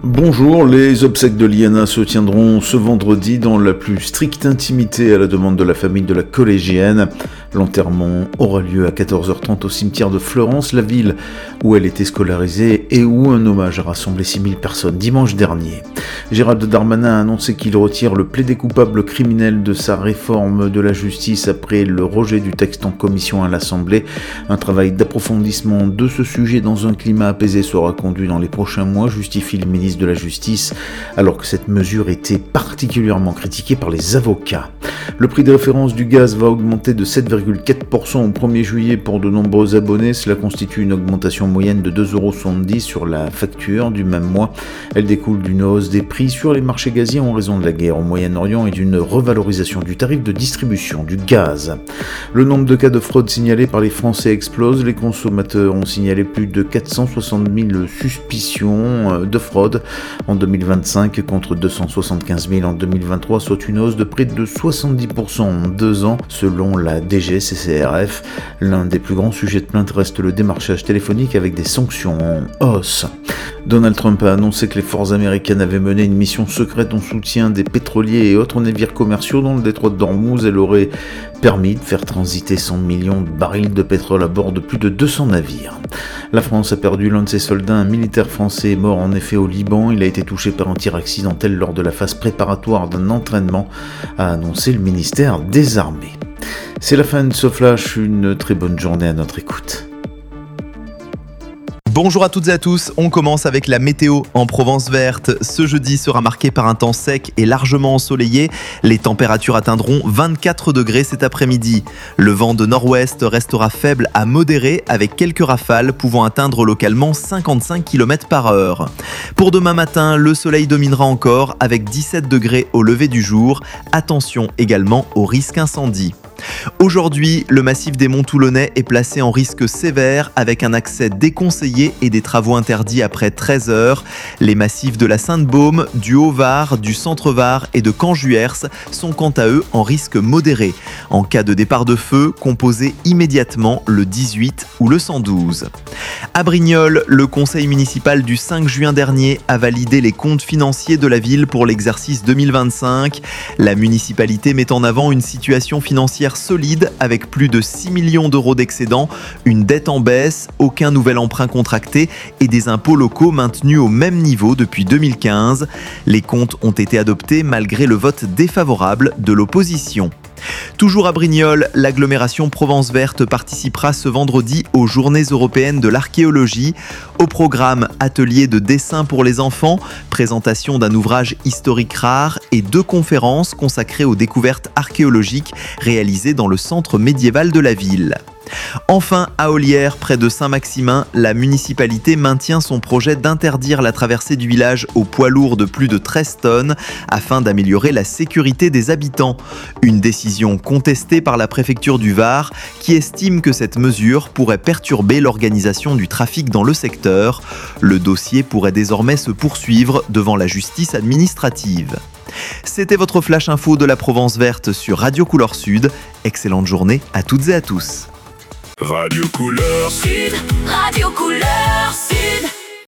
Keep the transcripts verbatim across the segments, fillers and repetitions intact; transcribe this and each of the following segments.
Bonjour, les obsèques de Liana se tiendront ce vendredi dans la plus stricte intimité à la demande de la famille de la collégienne. L'enterrement aura lieu à quatorze heures trente au cimetière de Florence, la ville où elle était scolarisée et où un hommage a rassemblé six mille personnes dimanche dernier. Gérald Darmanin a annoncé qu'il retire le plaidé coupable criminel de sa réforme de la justice après le rejet du texte en commission à l'Assemblée. Un travail d'approfondissement de ce sujet dans un climat apaisé sera conduit dans les prochains mois, justifie le ministre de la Justice, alors que cette mesure était particulièrement critiquée par les avocats. Le prix de référence du gaz va augmenter de sept virgule quatre pour cent au premier juillet pour de nombreux abonnés. Cela constitue une augmentation moyenne de deux euros soixante-dix sur la facture du même mois. Elle découle d'une hausse des prix sur les marchés gaziers en raison de la guerre au Moyen-Orient et d'une revalorisation du tarif de distribution du gaz. Le nombre de cas de fraude signalés par les Français explose. Les consommateurs ont signalé plus de quatre cent soixante mille suspicions de fraude en deux mille vingt-cinq contre deux cent soixante-quinze mille en deux mille vingt-trois, soit une hausse de près de soixante-dix pour cent en deux ans, selon la D G C C R F. L'un des plus grands sujets de plainte reste le démarchage téléphonique avec des sanctions en hausse. Donald Trump a annoncé que les forces américaines avaient mené une mission secrète en soutien des pétroliers et autres navires commerciaux dans le détroit d'Ormuz. Elle aurait permis de faire transiter cent millions de barils de pétrole à bord de plus de deux cents navires. La France a perdu l'un de ses soldats, un militaire français est mort en effet au Liban. Il a été touché par un tir accidentel lors de la phase préparatoire d'un entraînement, a annoncé le ministère des Armées. C'est la fin de ce flash, une très bonne journée à notre écoute. Bonjour à toutes et à tous, on commence avec la météo en Provence verte. Ce jeudi sera marqué par un temps sec et largement ensoleillé. Les températures atteindront vingt-quatre degrés cet après-midi. Le vent de nord-ouest restera faible à modéré avec quelques rafales pouvant atteindre localement cinquante-cinq kilomètres par heure. Pour demain matin, le soleil dominera encore avec dix-sept degrés au lever du jour. Attention également au risque incendie. Aujourd'hui, le massif des Monts Toulonnais est placé en risque sévère avec un accès déconseillé et des travaux interdits après treize heures. Les massifs de la Sainte-Baume, du Haut-Var, du Centre-Var et de Caen-Juers sont quant à eux en risque modéré. En cas de départ de feu, composez immédiatement le dix-huit ou le cent douze. À Brignoles, le conseil municipal du cinq juin dernier a validé les comptes financiers de la ville pour l'exercice deux mille vingt-cinq. La municipalité met en avant une situation financière solide avec plus de six millions d'euros d'excédent, une dette en baisse, aucun nouvel emprunt contracté et des impôts locaux maintenus au même niveau depuis deux mille quinze. Les comptes ont été adoptés malgré le vote défavorable de l'opposition. Toujours à Brignoles, l'agglomération Provence verte participera ce vendredi aux Journées européennes de l'archéologie. Au programme, atelier de dessin pour les enfants, présentation d'un ouvrage historique rare et deux conférences consacrées aux découvertes archéologiques réalisées dans le centre médiéval de la ville. Enfin, à Ollières, près de Saint-Maximin, la municipalité maintient son projet d'interdire la traversée du village aux poids lourds de plus de treize tonnes afin d'améliorer la sécurité des habitants. Une décision contestée par la préfecture du Var qui estime que cette mesure pourrait perturber l'organisation du trafic dans le secteur. Le dossier pourrait désormais se poursuivre devant la justice administrative. C'était votre flash info de la Provence verte sur Radio Couleur Sud. Excellente journée à toutes et à tous. Radio Couleur Sud, Radio Couleur Sud.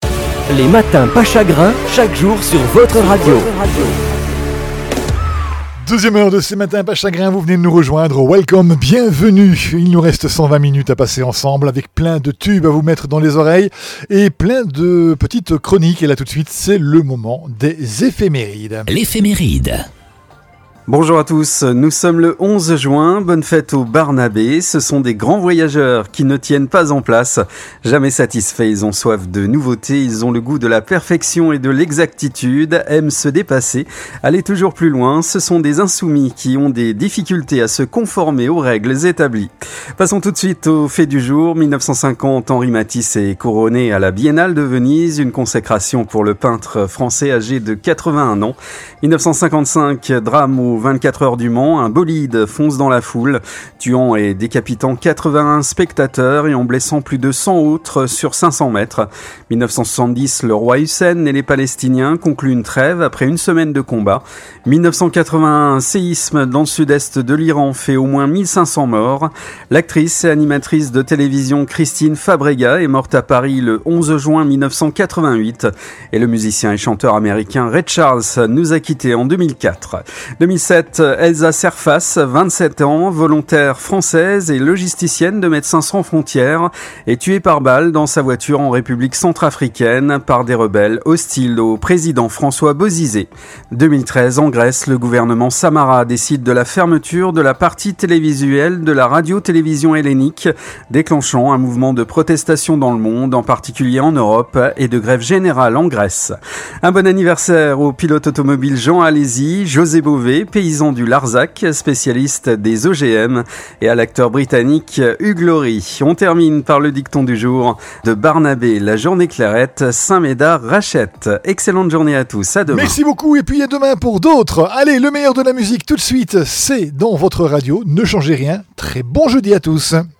Les matins pas chagrin, chaque jour sur votre radio. Deuxième heure de ces matins pas chagrin, vous venez de nous rejoindre, welcome, bienvenue. Il nous reste cent vingt minutes à passer ensemble avec plein de tubes à vous mettre dans les oreilles et plein de petites chroniques. Et là tout de suite, c'est le moment des éphémérides. L'éphéméride. Bonjour à tous, nous sommes le onze juin, bonne fête aux Barnabés. Ce sont des grands voyageurs qui ne tiennent pas en place. Jamais satisfaits, ils ont soif de nouveautés, ils ont le goût de la perfection et de l'exactitude, aiment se dépasser, aller toujours plus loin. Ce sont des insoumis qui ont des difficultés à se conformer aux règles établies. Passons tout de suite au fait du jour. dix-neuf cent cinquante, Henri Matisse est couronné à la Biennale de Venise, une consécration pour le peintre français âgé de quatre-vingt-un ans. dix-neuf cent cinquante-cinq, drame au aux vingt-quatre heures du Mans, un bolide fonce dans la foule, tuant et décapitant quatre-vingt-un spectateurs et en blessant plus de cent autres sur cinq cents mètres. dix-neuf cent soixante-dix, le roi Hussein et les Palestiniens concluent une trêve après une semaine de combat. dix-neuf cent quatre-vingt-un, un séisme dans le sud-est de l'Iran fait au moins mille cinq cents morts. L'actrice et animatrice de télévision Christine Fabrega est morte à Paris le onze juin mille neuf cent quatre-vingt-huit et le musicien et chanteur américain Ray Charles nous a quittés en deux mille quatre. deux mille sept, Elsa Serfas, vingt-sept ans, volontaire française et logisticienne de Médecins sans frontières, est tuée par balle dans sa voiture en République centrafricaine par des rebelles hostiles au président François Bozizé. deux mille treize, en Grèce, le gouvernement Samara décide de la fermeture de la partie télévisuelle de la radio-télévision hellénique, déclenchant un mouvement de protestation dans le monde, en particulier en Europe, et de grève générale en Grèce. Un bon anniversaire au pilote automobile Jean Alési, José Bové, paysan du Larzac, spécialiste des O G M, et à l'acteur britannique Hugh Laurie. On termine par le dicton du jour de Barnabé, la journée clairette, Saint-Médard rachète. Excellente journée à tous, à demain. Merci beaucoup, et puis à demain pour d'autres. Allez, le meilleur de la musique tout de suite, c'est dans votre radio. Ne changez rien. Très bon jeudi à tous.